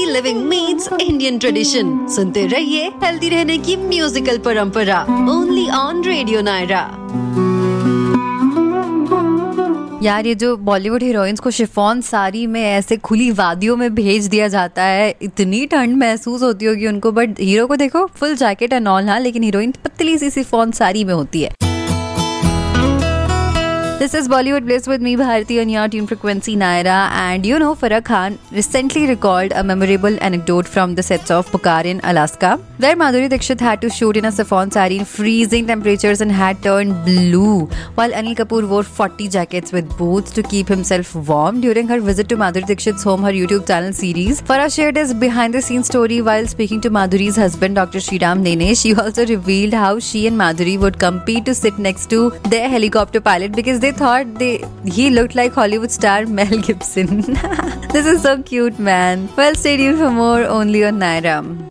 Living meets Indian tradition. सुनते रहिए healthy रहने की म्यूजिकल परंपरा, ओनली ऑन रेडियो नायरा। यार ये जो बॉलीवुड हीरोइंस को शिफॉन साड़ी में ऐसे खुली वादियों में भेज दिया जाता है, इतनी ठंड महसूस होती होगी उनको, बट हीरो को देखो फुल जैकेट एंड ऑल, हाँ, लेकिन हीरोइन पतली सी शिफॉन साड़ी में होती है। This is Bollywood Bliss with me, Bharti, on your tune frequency Naira. And you know, Farah Khan recently recalled a memorable anecdote from the sets of Pukkar in Alaska, where Madhuri Dixit had to shoot in a chiffon saree in freezing temperatures and had turned blue, while Anil Kapoor wore 40 jackets with boots to keep himself warm during her visit to Madhuri Dixit's home, her YouTube channel series. Farah shared his behind-the-scenes story while speaking to Madhuri's husband, Dr. Sriram Nene. She also revealed how she and Madhuri would compete to sit next to their helicopter pilot because they thought he looked like Hollywood star Mel Gibson. This is so cute, man. Well, stay tuned for more only on Naira.